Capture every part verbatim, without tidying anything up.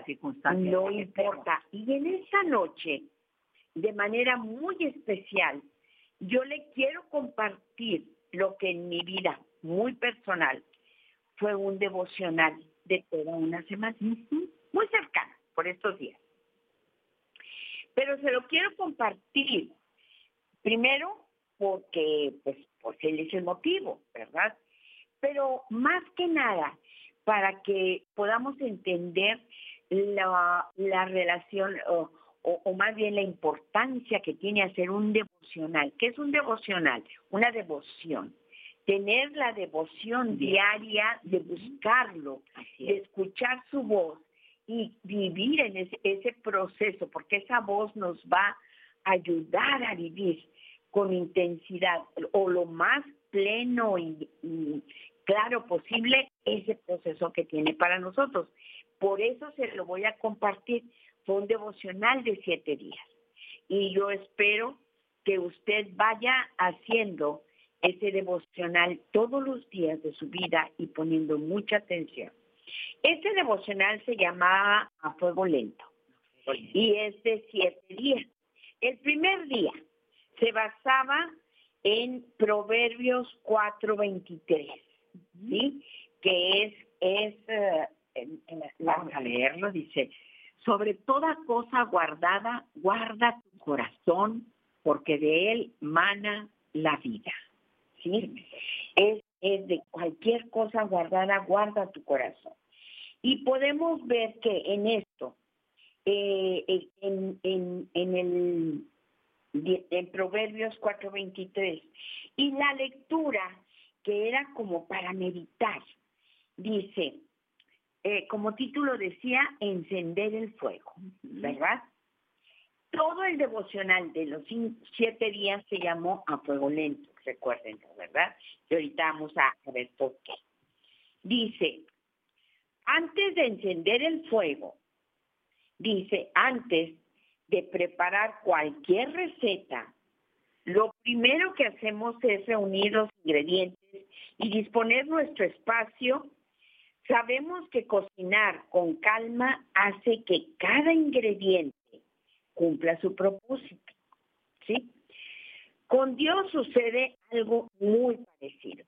circunstancias. No importa. Y en esta noche, de manera muy especial, yo le quiero compartir lo que en mi vida muy personal fue un devocional de toda una semana, muy cercana por estos días. Pero se lo quiero compartir primero porque, pues, porque él es el motivo, ¿verdad? Pero más que nada, para que podamos entender la, la relación, o, o, o más bien la importancia que tiene hacer un devocional. ¿Qué es un devocional? Una devoción. Tener la devoción diaria de buscarlo, de escuchar su voz y vivir en ese, ese proceso, porque esa voz nos va a ayudar a vivir con intensidad o lo más pleno y, y claro posible ese proceso que tiene para nosotros. Por eso se lo voy a compartir. Fue un devocional de siete días. Y yo espero que usted vaya haciendo ese devocional todos los días de su vida y poniendo mucha atención. Este devocional se llamaba A Fuego Lento y es de siete días. El primer día se basaba en Proverbios cuatro veintitrés, ¿sí? Que es, es uh, en, en la, vamos a leerlo, dice: sobre toda cosa guardada, guarda tu corazón, porque de él mana la vida. ¿Sí? Es, es de cualquier cosa guardada, guarda tu corazón. Y podemos ver que en esto, eh, en, en, en el en Proverbios cuatro veintitrés, y la lectura que era como para meditar, dice, eh, como título decía, encender el fuego, ¿verdad? Todo el devocional de los siete días se llamó A Fuego Lento, recuérdenlo, ¿verdad? Y ahorita vamos a, a ver por qué. Dice, antes de encender el fuego, dice, antes de preparar cualquier receta, lo primero que hacemos es reunir los ingredientes y disponer nuestro espacio. Sabemos que cocinar con calma hace que cada ingrediente cumpla su propósito, ¿sí? Con Dios sucede algo muy parecido.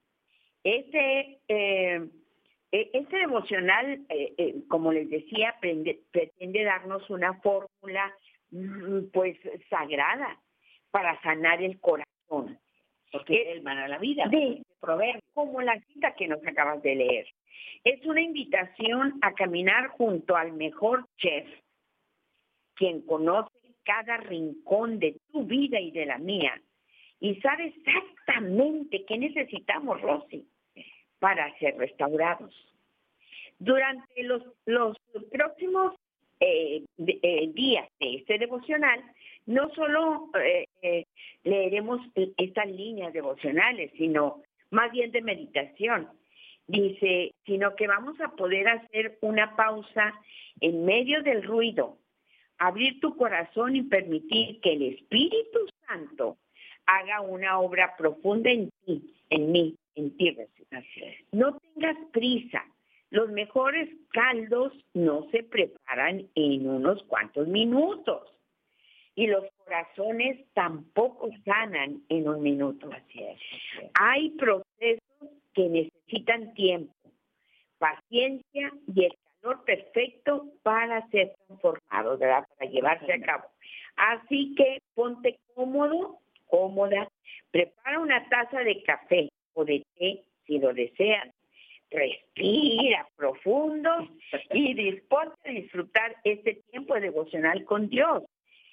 Este, eh, este devocional, eh, eh, como les decía, prende, pretende darnos una fórmula, pues, sagrada para sanar el corazón. Porque es el mana la vida, de proveer, como la cita que nos acabas de leer. Es una invitación a caminar junto al mejor chef, quien conoce cada rincón de tu vida y de la mía, y sabe exactamente qué necesitamos, Rosy, para ser restaurados. Durante los, los próximos eh, de, eh, días de este devocional, no solo eh, eh, leeremos estas líneas devocionales, sino más bien de meditación. Dice, sino que vamos a poder hacer una pausa en medio del ruido, abrir tu corazón y permitir que el Espíritu Santo haga una obra profunda en ti, en mí, en ti. No tengas prisa. Los mejores caldos no se preparan en unos cuantos minutos. Y los corazones tampoco sanan en un minuto. Así es. Hay procesos que necesitan tiempo, paciencia y el calor perfecto para ser transformados, ¿verdad? Para llevarse a cabo. Así que ponte cómodo, cómoda, prepara una taza de café o de té si lo deseas, respira profundo y disponte a disfrutar este tiempo devocional con Dios.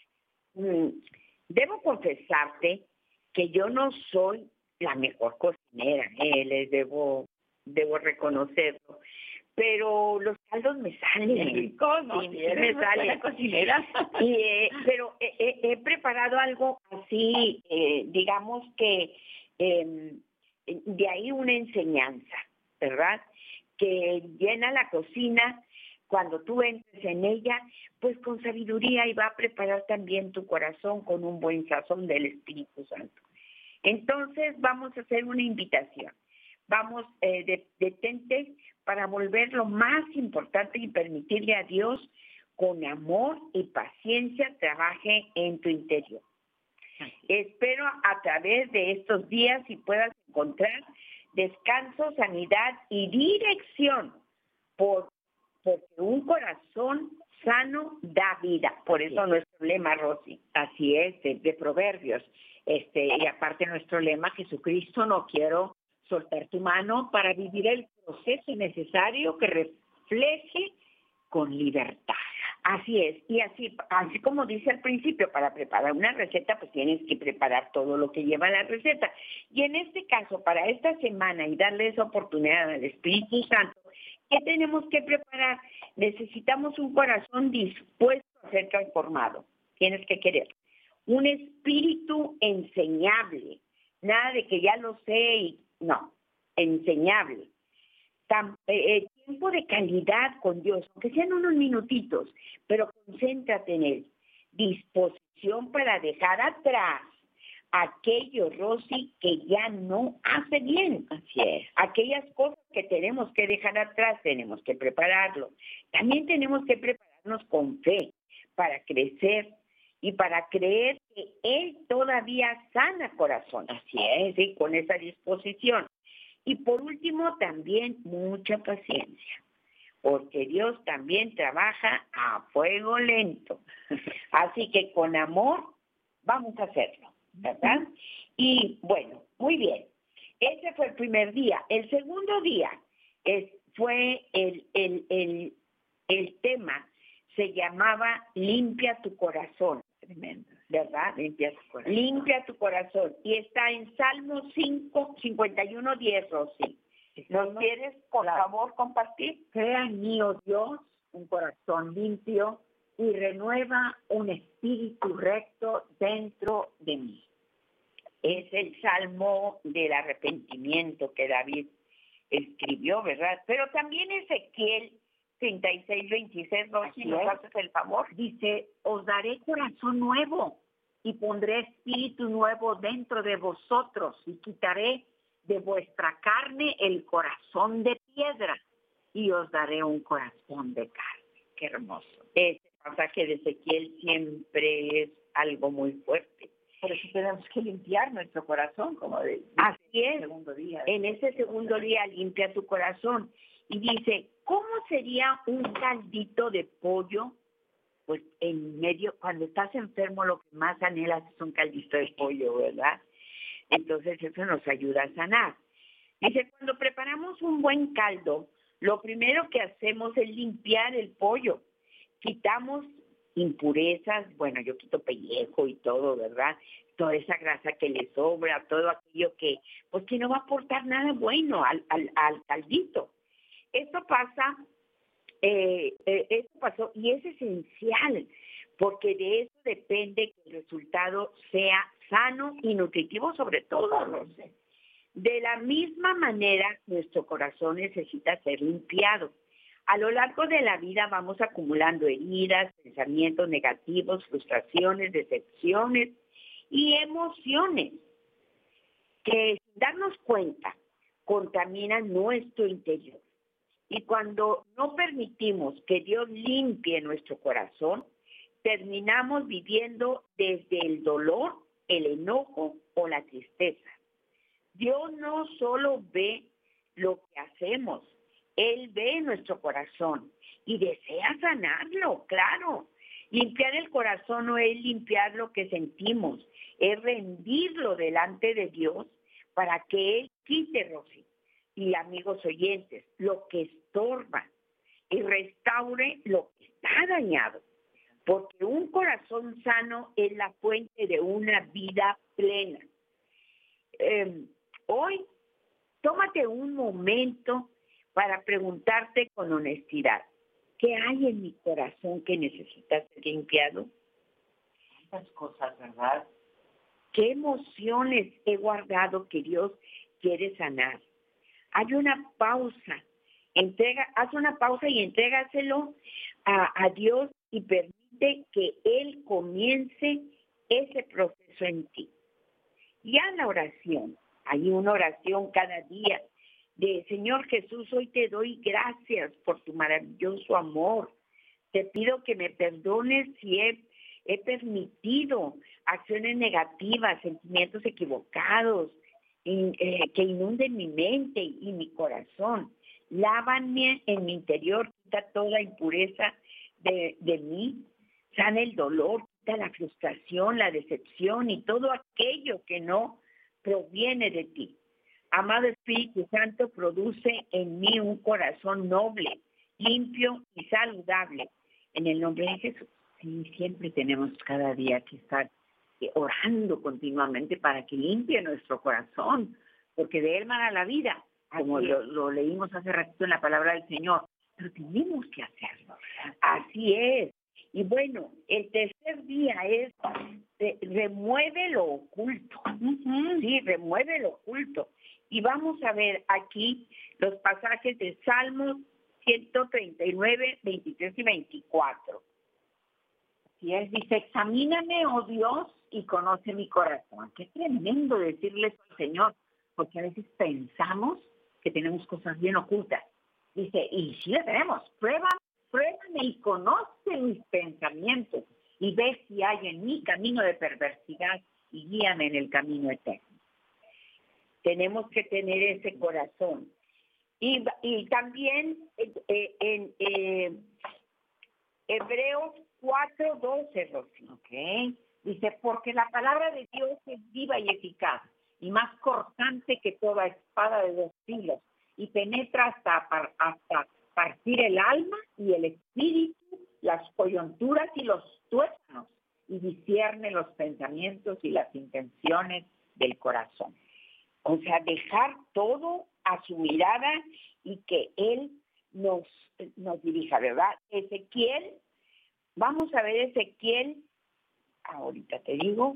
Debo confesarte que yo no soy la mejor cocinera, ¿eh? Les debo, debo reconocerlo. Pero los caldos me salen ricos, ¿no? Sí, me salen cocinera. Y, eh, pero eh, eh, he preparado algo así, eh, digamos que eh, de ahí una enseñanza, ¿verdad? Que llena la cocina cuando tú entres en ella, pues con sabiduría, y va a preparar también tu corazón con un buen sazón del Espíritu Santo. Entonces vamos a hacer una invitación. vamos, eh, de, detente para volver lo más importante y permitirle a Dios con amor y paciencia trabaje en tu interior. Espero a través de estos días si puedas encontrar descanso, sanidad y dirección, por, porque un corazón sano da vida. Por eso sí. Nuestro lema, Rosy. Así es, de, de Proverbios. Este, y aparte nuestro lema, Jesucristo, no quiero soltar tu mano para vivir el proceso necesario que refleje con libertad. Así es, y así, así como dice al principio, para preparar una receta, pues tienes que preparar todo lo que lleva la receta. Y en este caso, para esta semana y darle esa oportunidad al Espíritu Santo, ¿qué tenemos que preparar? Necesitamos un corazón dispuesto a ser transformado. Tienes que querer. Un espíritu enseñable. Nada de que ya lo sé y no, enseñable. Tam, eh, tiempo de calidad con Dios, aunque sean unos minutitos, pero concéntrate en Él. Disposición para dejar atrás aquello, Rosy, que ya no hace bien. Así es. Aquellas cosas que tenemos que dejar atrás, tenemos que prepararlo. También tenemos que prepararnos con fe para crecer y para creer que Él todavía sana corazón. Así es, ¿sí? Con esa disposición. Y por último, también mucha paciencia, porque Dios también trabaja a fuego lento. Así que con amor vamos a hacerlo, ¿verdad? Y bueno, muy bien. Ese fue el primer día. El segundo día es, fue el, el, el, el tema, se llamaba Limpia tu corazón. Tremendo. ¿Verdad? Limpia tu corazón. Limpia tu corazón. Y está en Salmo cinco, cincuenta y uno, diez, Rosy. ¿Nos quieres, por claro. favor, compartir? Crea en mí, oh Dios, un corazón limpio y renueva un espíritu recto dentro de mí. Es el Salmo del arrepentimiento que David escribió, ¿verdad? Pero también Ezequiel treinta y seis, veintiséis, ¿no? Si nos haces el favor. Dice, os daré corazón nuevo y pondré espíritu nuevo dentro de vosotros y quitaré de vuestra carne el corazón de piedra y os daré un corazón de carne. Qué hermoso. Este pasaje de Ezequiel siempre es algo muy fuerte. Por eso tenemos que limpiar nuestro corazón, como de, de Así es. Segundo día. En ese segundo día limpia tu corazón. Y dice, ¿cómo sería un caldito de pollo? Pues en medio, cuando estás enfermo, lo que más anhelas es un caldito de pollo, ¿verdad? Entonces eso nos ayuda a sanar. Dice, cuando preparamos un buen caldo, lo primero que hacemos es limpiar el pollo. Quitamos impurezas, bueno, yo quito pellejo y todo, ¿verdad? Toda esa grasa que le sobra, todo aquello que, pues que no va a aportar nada bueno al, al, al caldito. Esto pasa, eh, eh, esto pasó y es esencial, porque de eso depende que el resultado sea sano y nutritivo, sobre todo, no sé. De la misma manera, nuestro corazón necesita ser limpiado. A lo largo de la vida vamos acumulando heridas, pensamientos negativos, frustraciones, decepciones y emociones que, sin darnos cuenta, contaminan nuestro interior. Y cuando no permitimos que Dios limpie nuestro corazón, terminamos viviendo desde el dolor, el enojo o la tristeza. Dios no solo ve lo que hacemos, Él ve nuestro corazón y desea sanarlo, claro. Limpiar el corazón no es limpiar lo que sentimos, es rendirlo delante de Dios para que Él quite, Rosy, y amigos oyentes, lo que estorba y restaure lo que está dañado. Porque un corazón sano es la fuente de una vida plena. Eh, hoy, tómate un momento para preguntarte con honestidad, ¿qué hay en mi corazón que necesita ser limpiado? Tantas cosas, ¿verdad? ¿Qué emociones he guardado que Dios quiere sanar? Hay una pausa, entrega, haz una pausa y entrégaselo a, a Dios y permite que Él comience ese proceso en ti. Y a la oración, hay una oración cada día de Señor Jesús, hoy te doy gracias por tu maravilloso amor. Te pido que me perdones si he, he permitido acciones negativas, sentimientos equivocados, in, eh, que inunden mi mente y mi corazón. Lávame en mi interior, quita toda impureza de, de mí, sana el dolor, quita la frustración, la decepción y todo aquello que no proviene de ti. Amado Espíritu Santo, produce en mí un corazón noble, limpio y saludable. En el nombre de Jesús. Sí, siempre tenemos cada día que estar orando continuamente para que limpie nuestro corazón, porque de él mana la vida, como lo, lo leímos hace ratito en la palabra del Señor. Pero tenemos que hacerlo, ¿verdad? Así es. Y bueno, el tercer día es de, remueve lo oculto. Uh-huh. Sí, remueve lo oculto. Y vamos a ver aquí los pasajes de Salmos ciento treinta y nueve, veintitrés y veinticuatro. Y él dice, examíname, oh Dios, y conoce mi corazón. Qué tremendo decirle eso al Señor, porque a veces pensamos que tenemos cosas bien ocultas. Dice, y sí las tenemos, prueba, pruébame y conoce mis pensamientos, y ve si hay en mí camino de perversidad, y guíame en el camino eterno. Tenemos que tener ese corazón. Y, y también eh, en eh, Hebreos cuatro doce, Rosy. Okay. Dice, porque la palabra de Dios es viva y eficaz, y más cortante que toda espada de dos filos, y penetra hasta, hasta partir el alma y el espíritu, las coyunturas y los tuétanos, y discierne los pensamientos y las intenciones del corazón. O sea, dejar todo a su mirada y que Él nos, nos dirija, ¿verdad? Ezequiel, vamos a ver Ezequiel, ahorita te digo,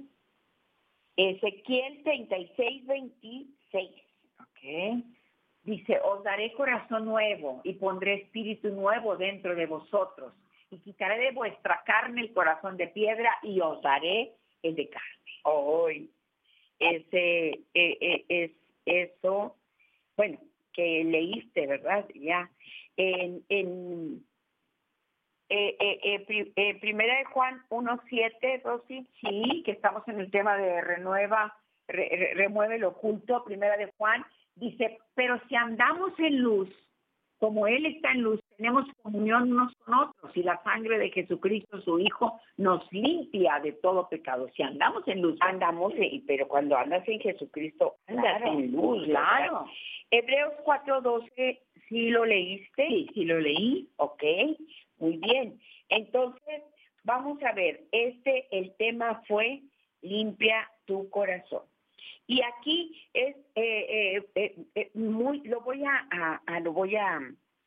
Ezequiel treinta y seis, veintiséis. Ok. Dice, os daré corazón nuevo y pondré espíritu nuevo dentro de vosotros y quitaré de vuestra carne el corazón de piedra y os daré el de carne. Hoy. Ese, eh, eh, es eso, bueno, que leíste, ¿verdad? Ya, en, en eh, eh, eh, pri, eh, primera de Juan uno siete, Rosy. Sí, que estamos en el tema de renueva, re, re, remueve lo oculto. Primera de Juan dice, pero si andamos en luz, como Él está en luz, tenemos comunión unos con otros, y la sangre de Jesucristo, su Hijo, nos limpia de todo pecado. Si andamos en luz, andamos, en, pero cuando andas en Jesucristo, andas claro, en luz, claro. Hebreos cuatro doce, ¿sí lo leíste? Sí, sí lo leí. Ok, muy bien. Entonces, vamos a ver, este, el tema fue limpia tu corazón. Y aquí es eh, eh, eh, eh, muy, lo voy a, a, a lo voy a,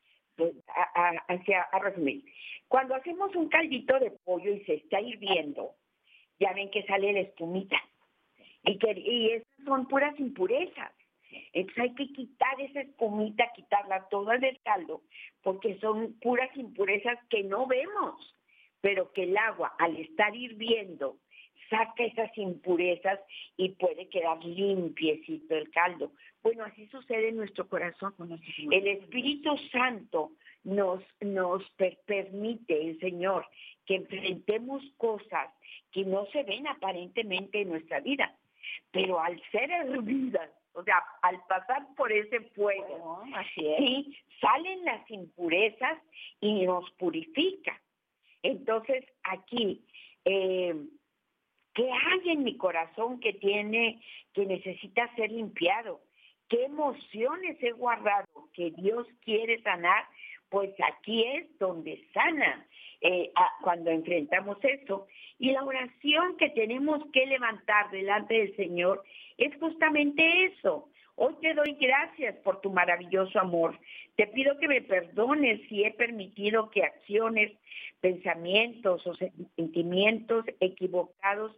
a, a, a, a resumir. Cuando hacemos un caldito de pollo y se está hirviendo, ya ven que sale la espumita. Y que y esas son puras impurezas. Entonces hay que quitar esa espumita, quitarla toda del caldo, porque son puras impurezas que no vemos, pero que el agua, al estar hirviendo, saca esas impurezas y puede quedar limpiecito el caldo. Bueno, así sucede en nuestro corazón. El Espíritu Santo nos, nos per- permite, el Señor, que enfrentemos cosas que no se ven aparentemente en nuestra vida, pero al ser hervidas, o sea, al pasar por ese fuego, bueno, así es. ¿sí? Salen las impurezas y nos purifica. Entonces, aquí, eh, ¿qué hay en mi corazón que tiene, que necesita ser limpiado? ¿Qué emociones he guardado que Dios quiere sanar? Pues aquí es donde sana eh, a, cuando enfrentamos eso. Y la oración que tenemos que levantar delante del Señor es justamente eso. Hoy te doy gracias por tu maravilloso amor. Te pido que me perdones si he permitido que acciones, pensamientos o sentimientos equivocados,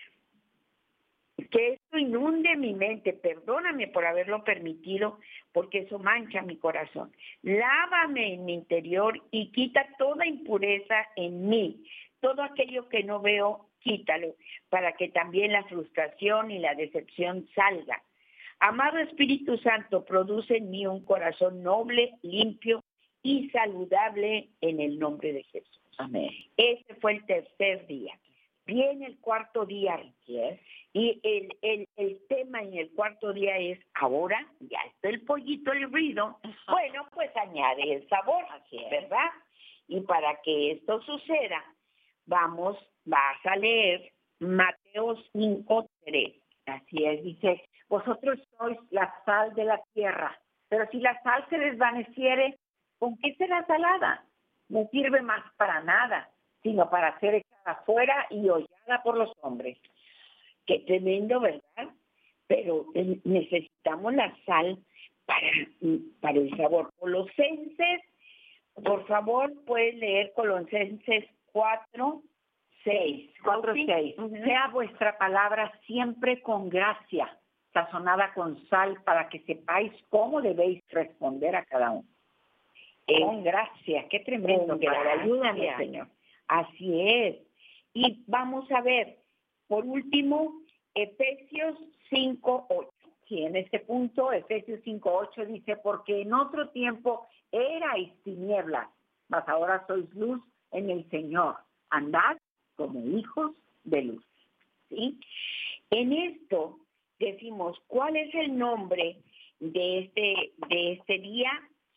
que esto inunde mi mente. Perdóname por haberlo permitido, porque eso mancha mi corazón. Lávame en mi interior y quita toda impureza en mí. Todo aquello que no veo, quítalo, para que también la frustración y la decepción salga. Amado Espíritu Santo, produce en mí un corazón noble, limpio y saludable en el nombre de Jesús. Amén. Ese fue el tercer día. Viene el cuarto día, Yes. y el, el, el tema en el cuarto día es, ahora ya está el pollito hervido, bueno, pues añade el sabor, Así es. ¿verdad? Y para que esto suceda, vamos, vas a leer Mateo cinco tres. Así es, dice, vosotros sois la sal de la tierra, pero si la sal se desvaneciere, ¿con qué será salada? No sirve más para nada, sino para ser echada afuera y hollada por los hombres. Qué tremendo, ¿verdad? Pero eh, necesitamos la sal para, para el sabor. Colosenses, por favor, puedes leer Colosenses cuatro seis. cuatro ¿Sí? seis. Uh-huh. Sea vuestra palabra siempre con gracia, sazonada con sal, para que sepáis cómo debéis responder a cada uno. Eh, Con gracia, qué tremendo. con Padre, gracia. ayúdame, Señor. Así es. Y vamos a ver, por último, Efesios cinco ocho. Sí, en este punto, Efesios cinco ocho dice, porque en otro tiempo erais tinieblas, mas ahora sois luz en el Señor. Andad como hijos de luz. ¿Sí? En esto decimos, ¿cuál es el nombre de este, de este día?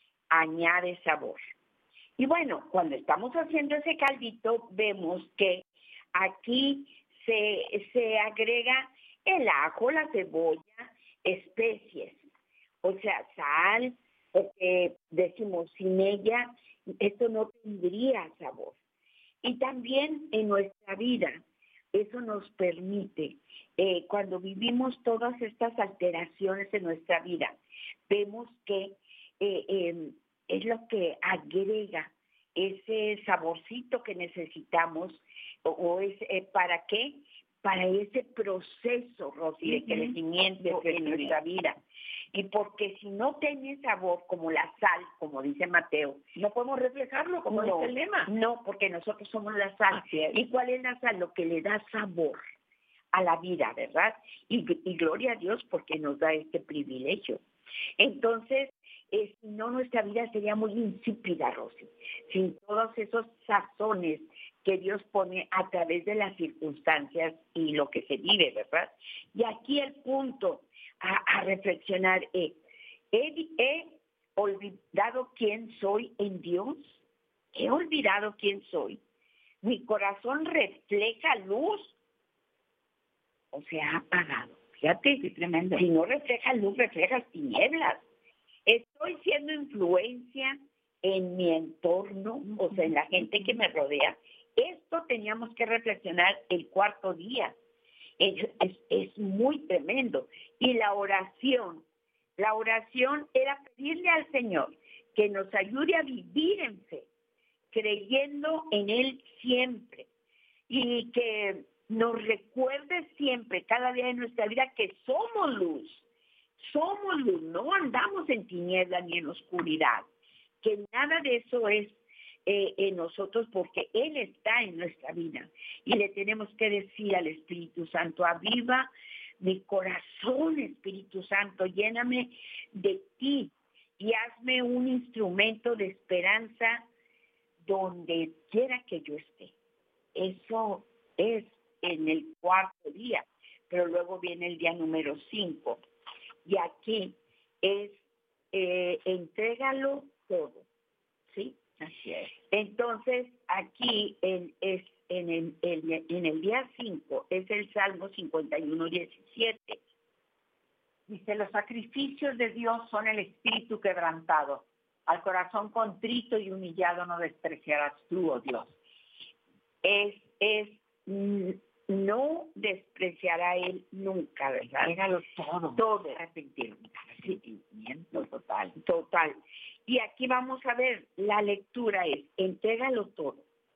Añade sabor. Y bueno, cuando estamos haciendo ese caldito, vemos que aquí se, se agrega el ajo, la cebolla, especies, o sea, sal, porque decimos, sin ella esto no tendría sabor. Y también en nuestra vida, eso nos permite, eh, cuando vivimos todas estas alteraciones en nuestra vida, vemos que eh, eh, es lo que agrega ese saborcito que necesitamos, o, o es, eh, ¿para qué? Para ese proceso, Rosy, de crecimiento en nuestra vida. Y porque si no tiene sabor como la sal, como dice Mateo, No podemos reflejarlo como no, dice el lema. no, porque nosotros somos la sal. Así es. ¿Y cuál es la sal? Lo que le da sabor a la vida, ¿verdad? Y, y gloria a Dios porque nos da este privilegio. Entonces, eh, si no, nuestra vida sería muy insípida, Rosy, sin todos esos sazones que Dios pone a través de las circunstancias y lo que se vive, ¿verdad? Y aquí el punto a, a reflexionar es, ¿he, ¿he olvidado quién soy en Dios? ¿He olvidado quién soy? ¿Mi corazón refleja luz o se ha apagado? Fíjate, qué tremendo. Si no refleja luz, refleja tinieblas. Estoy siendo influencia en mi entorno, o sea, en la gente que me rodea. Esto teníamos que reflexionar el cuarto día. Es, es, es muy tremendo. Y la oración, la oración era pedirle al Señor que nos ayude a vivir en fe, creyendo en Él siempre, y que nos recuerde siempre, cada día de nuestra vida, que somos luz. Somos luz, no andamos en tinieblas ni en oscuridad, que nada de eso es eh, en nosotros porque Él está en nuestra vida. Y le tenemos que decir al Espíritu Santo, aviva mi corazón, Espíritu Santo, lléname de ti y hazme un instrumento de esperanza donde quiera que yo esté. Eso es en el cuarto día, pero luego viene el día número cinco. Y aquí es, eh, entrégalo todo, ¿sí? Así es. Entonces, aquí en, es, en, el, en, en el día cinco es el Salmo cincuenta y uno, diecisiete. Dice, los sacrificios de Dios son el espíritu quebrantado. Al corazón contrito y humillado no despreciarás tú, oh Dios. Es, es, no despreciará Él nunca, ¿verdad? Entrégalo todo. Todo. Arrepentimiento total. Total. Y aquí vamos a ver, la lectura es, entrégalo todo.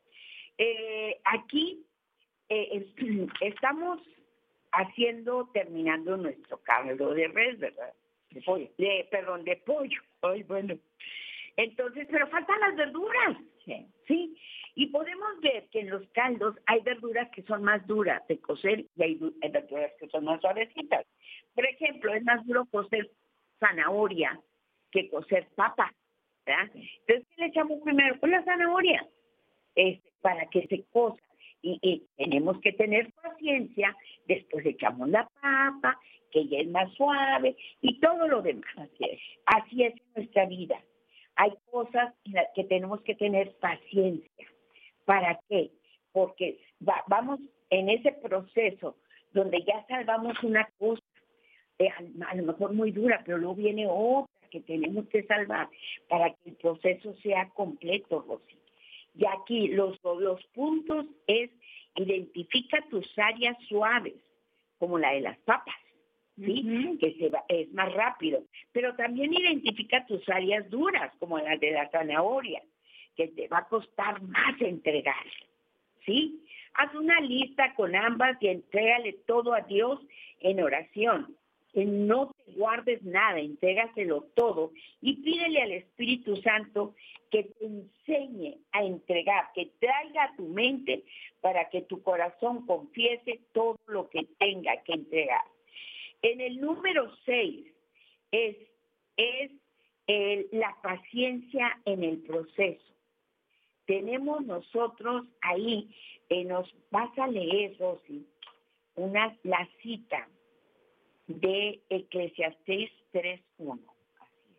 Eh, aquí eh, estamos haciendo, terminando nuestro caldo de res, ¿verdad? De pollo. De, perdón, de pollo. Ay, bueno. Entonces, pero faltan las verduras. Sí. ¿Sí? Y podemos ver que en los caldos hay verduras que son más duras de cocer y hay, hay verduras que son más suavecitas. Por ejemplo, es más duro cocer zanahoria que cocer papa, ¿verdad? Entonces, ¿qué le echamos primero? Pues la zanahoria, este, para que se cosa. Y, y tenemos que tener paciencia, después echamos la papa, que ya es más suave, y todo lo demás. Así es, Así es nuestra vida. Hay cosas en las que tenemos que tener paciencia. ¿Para qué? Porque va, vamos en ese proceso donde ya salvamos una cosa, eh, a, a lo mejor muy dura, pero luego viene otra que tenemos que salvar para que el proceso sea completo, Rosy. Y aquí los, los puntos es identifica tus áreas suaves, como la de las papas, ¿sí? Uh-huh. Que se va, es más rápido. Pero también identifica tus áreas duras, como las de la zanahoria, que te va a costar más entregar, ¿sí? Haz una lista con ambas y entrégale todo a Dios en oración. Que no te guardes nada, entrégaselo todo y pídele al Espíritu Santo que te enseñe a entregar, que traiga a tu mente para que tu corazón confiese todo lo que tenga que entregar. En el número seis es, es el, la paciencia en el proceso. Tenemos nosotros ahí, eh, nos vas a leer, Rosy, una, la cita de Eclesiastés tres uno. Así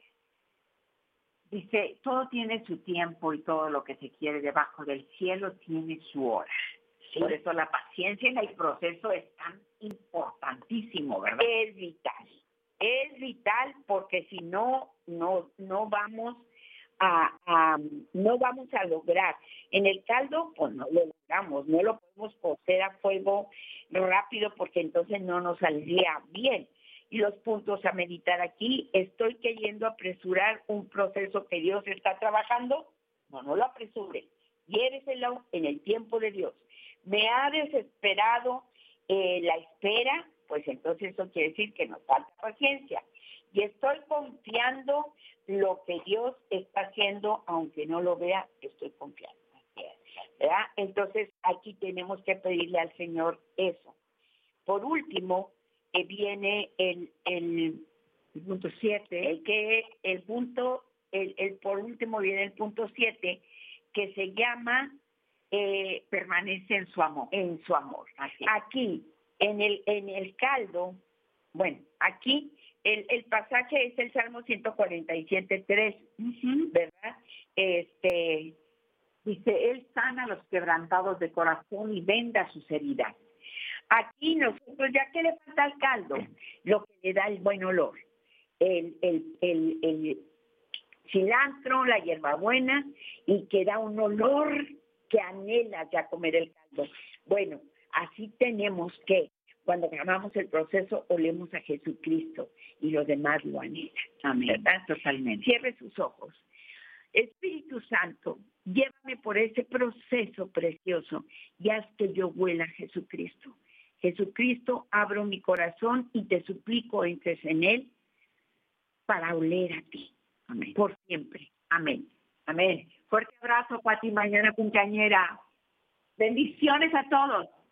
es. Dice, todo tiene su tiempo y todo lo que se quiere debajo del cielo tiene su hora. Sí. Por eso la paciencia en el proceso es tan importantísimo, ¿verdad? Es vital. Es vital porque si no, no, no vamos a, a, no vamos a lograr. En el caldo, pues no lo logramos, no lo podemos cocer a fuego rápido porque entonces no nos saldría bien. Y los puntos a meditar aquí, ¿estoy queriendo apresurar un proceso que Dios está trabajando? No, no lo apresure. Hiéreselo en el tiempo de Dios. ¿Me ha desesperado eh, la espera? Pues entonces eso quiere decir que nos falta paciencia. Y estoy confiando lo que Dios está haciendo, aunque no lo vea, estoy confiando. ¿Verdad? Entonces aquí tenemos que pedirle al Señor eso. Por último, eh, viene el, el, el punto siete, el que el punto, el, el por último viene el punto siete, que se llama eh, permanece en su amor, en su amor. Así. Aquí, en el, en el caldo, bueno, aquí el, el pasaje es el Salmo ciento cuarenta y siete, tres, uh-huh. ¿verdad? Este dice, Él sana a los quebrantados de corazón y venda sus heridas. Aquí nosotros, ya que le falta al caldo, lo que le da el buen olor, el, el, el, el cilantro, la hierbabuena, y que da un olor que anhela ya comer el caldo. Bueno, así tenemos que, cuando acabamos el proceso, olemos a Jesucristo y los demás lo anhelan. Amén. ¿Verdad? Totalmente. Cierre sus ojos. Espíritu Santo, llévame por ese proceso precioso y haz que yo huela a Jesucristo. Jesucristo, abro mi corazón y te suplico entres en él para oler a ti. Amén. Por siempre. Amén. Amén. Fuerte abrazo, Pati, mañana cumpleañera. Bendiciones a todos.